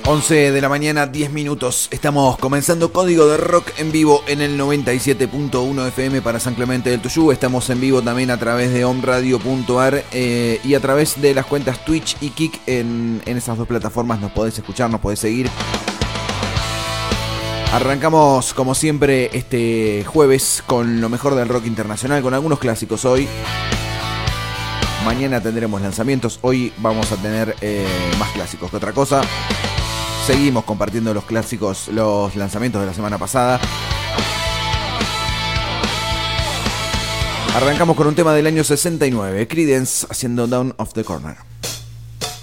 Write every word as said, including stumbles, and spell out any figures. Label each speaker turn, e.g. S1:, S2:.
S1: once de la mañana, diez minutos. Estamos comenzando Código de Rock en vivo en el noventa y siete punto uno F M para San Clemente del Tuyú. Estamos en vivo también a través de omradio punto ar eh, y a través de las cuentas Twitch y Kik. En, en esas dos plataformas nos podés escuchar, nos podés seguir. Arrancamos como siempre este jueves con lo mejor del rock internacional, con algunos clásicos hoy. Mañana tendremos lanzamientos, hoy vamos a tener eh, más clásicos que otra cosa. Seguimos compartiendo los clásicos, los lanzamientos de la semana pasada. Arrancamos con un tema del año sesenta y nueve, Creedence haciendo Down of the Corner.